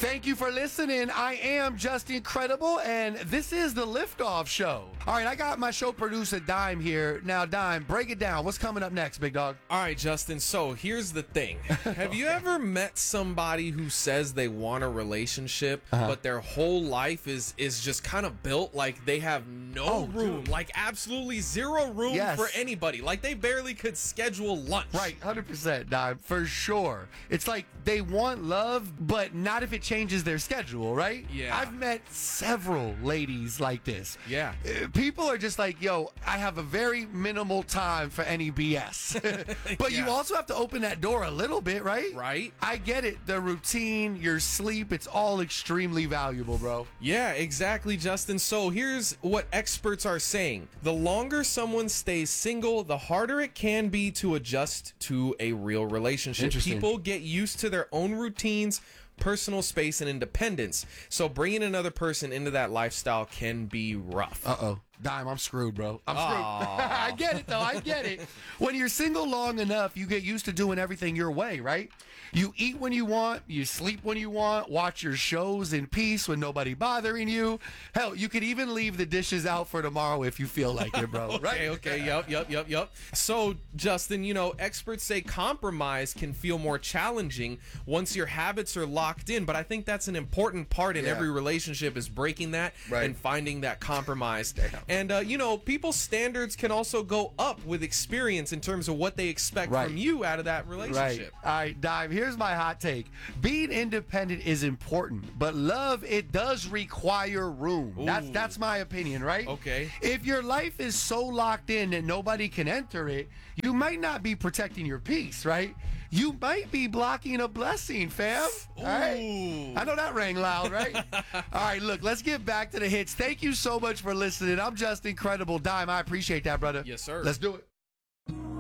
Thank you for listening. I am just incredible, and this is the Liftoff Show. All right, I got my show producer, Dime, here. Now, Dime, break it down. What's coming up next, big dog? All right, Justin, so here's the thing. Have you ever met somebody who says they want a relationship, but their whole life is just kind of built like they have no room, like absolutely zero room for anybody, like they barely could schedule lunch? Right, 100%, Dime, for sure. It's like they want love, but not if it changes their schedule, right? Yeah. I've met several ladies like this. Yeah. People are just like, yo, I have a very minimal time for any BS. But you also have to open that door a little bit, right? Right. I get it. The routine, your sleep, it's all extremely valuable, bro. Yeah, exactly, Justin. So here's what experts are saying. The longer someone stays single, the harder it can be to adjust to a real relationship. People get used to their own routines, personal space, and independence. So bringing another person into that lifestyle can be rough. Uh-oh. Dime, I'm screwed, bro. I'm screwed. I get it, though. I get it. When you're single long enough, you get used to doing everything your way, right? You eat when you want, you sleep when you want, watch your shows in peace with nobody bothering you. Hell, you could even leave the dishes out for tomorrow if you feel like it, bro. Right? Okay. Yep. So, Justin, experts say compromise can feel more challenging once your habits are locked in, but I think that's an important part in every relationship is breaking that and finding that compromise. And, people's standards can also go up with experience in terms of what they expect from you out of that relationship. All right, Dime, here's my hot take. Being independent is important, but love, it does require room. That's my opinion, right? Okay. If your life is so locked in that nobody can enter it, you might not be protecting your peace, right? You might be blocking a blessing, fam. All right? I know that rang loud, right? All right, look, let's get back to the hits. Thank you so much for listening. I'm just incredible. Dime, I appreciate that, brother. Yes, sir. Let's do it.